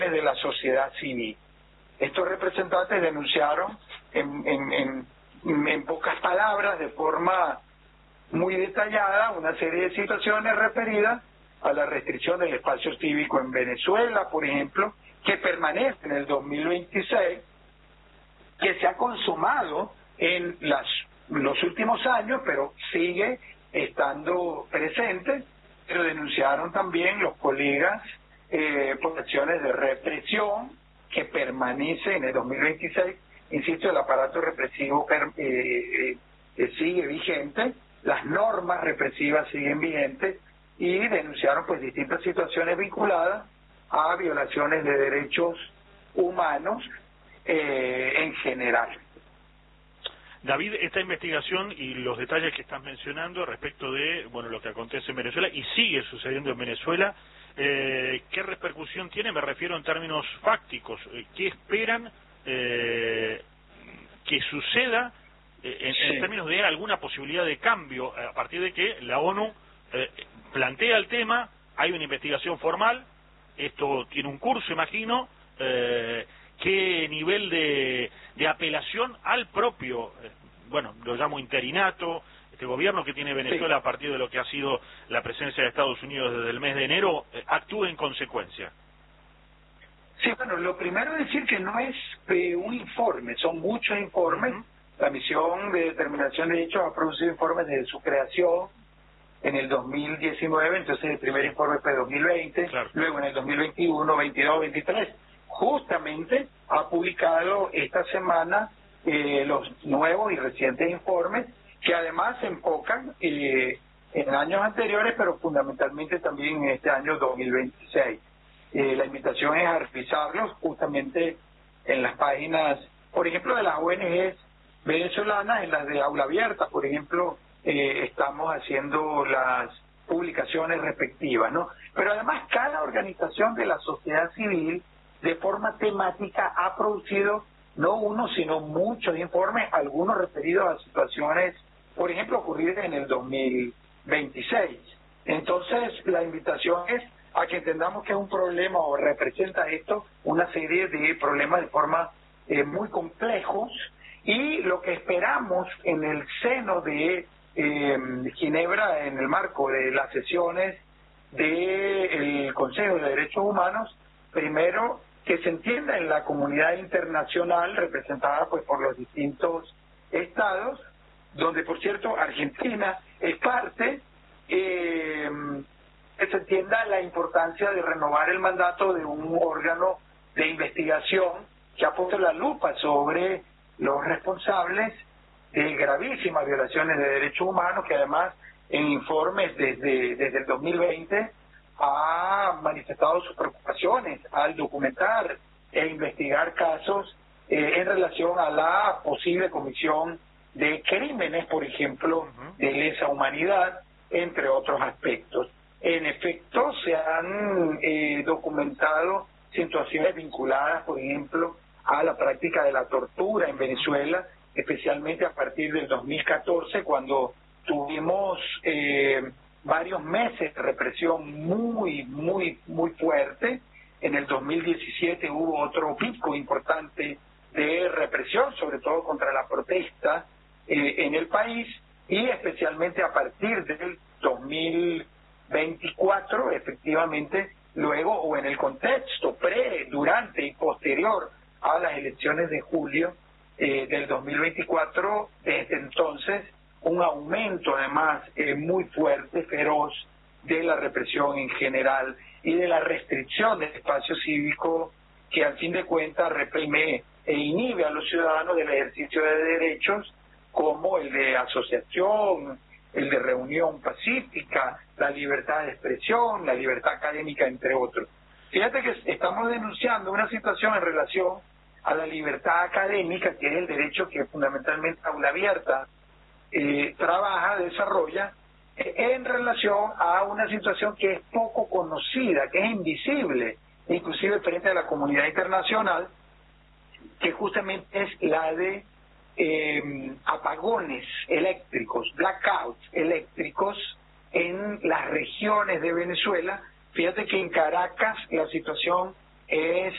de la sociedad civil. Estos representantes denunciaron en pocas palabras, de forma muy detallada, una serie de situaciones referidas a la restricción del espacio cívico en Venezuela, por ejemplo, que permanece en el 2026, que se ha consumado en los últimos años, pero sigue estando presente. Pero denunciaron también los colegas por acciones de represión que permanece en el 2026. Insisto, el aparato represivo sigue vigente, las normas represivas siguen vigentes, y denunciaron pues distintas situaciones vinculadas a violaciones de derechos humanos en general. David, esta investigación y los detalles que estás mencionando respecto de lo que acontece en Venezuela y sigue sucediendo en Venezuela, ¿qué repercusión tiene? Me refiero en términos fácticos. ¿Qué esperan que suceda en términos de alguna posibilidad de cambio a partir de que la ONU plantea el tema, hay una investigación formal, esto tiene un curso, imagino, qué nivel de apelación al propio, lo llamo interinato, este gobierno que tiene Venezuela a partir de lo que ha sido la presencia de Estados Unidos desde el mes de enero, actúe en consecuencia? Sí, lo primero es decir que no es un informe, son muchos informes. La misión de determinación de hechos ha producido informes desde su creación en el 2019, entonces el primer informe fue 2020, luego en el 2021, 22, 23. Justamente ha publicado esta semana los nuevos y recientes informes, que además se enfocan en años anteriores, pero fundamentalmente también en este año 2026. La invitación es a revisarlos justamente en las páginas, por ejemplo, de las ONGs venezolanas, en las de Aula Abierta, por ejemplo, estamos haciendo las publicaciones respectivas, ¿no? Pero además cada organización de la sociedad civil de forma temática ha producido no uno sino muchos informes, algunos referidos a situaciones, por ejemplo, ocurridas en el 2026. Entonces la invitación es a que entendamos que es un problema, o representa esto una serie de problemas de forma muy complejos, y lo que esperamos en el seno de Ginebra, en el marco de las sesiones del Consejo de Derechos Humanos, primero que se entienda en la comunidad internacional representada pues por los distintos estados, donde por cierto Argentina es parte, que se entienda la importancia de renovar el mandato de un órgano de investigación que ha puesto la lupa sobre los responsables de gravísimas violaciones de derechos humanos, que además en informes desde el 2020 ha manifestado sus preocupaciones al documentar e investigar casos en relación a la posible comisión de crímenes, por ejemplo, de lesa humanidad, entre otros aspectos. En efecto, se han documentado situaciones vinculadas, por ejemplo, a la práctica de la tortura en Venezuela, especialmente a partir del 2014, cuando tuvimos varios meses de represión muy fuerte. En el 2017 hubo otro pico importante de represión, sobre todo contra la protesta en el país, y especialmente a partir del 2024, efectivamente, luego o en el contexto durante y posterior a las elecciones de julio del 2024, desde entonces un aumento además muy fuerte, feroz, de la represión en general y de la restricción del espacio cívico, que al fin de cuentas reprime e inhibe a los ciudadanos del ejercicio de derechos como el de asociación, el de reunión pacífica, la libertad de expresión, la libertad académica, entre otros. Fíjate que estamos denunciando una situación en relación a la libertad académica, que es el derecho que fundamentalmente Aula Abierta trabaja, desarrolla, en relación a una situación que es poco conocida, que es invisible, inclusive frente a la comunidad internacional, que justamente es la de apagones eléctricos, blackouts eléctricos en las regiones de Venezuela. Fíjate que en Caracas la situación es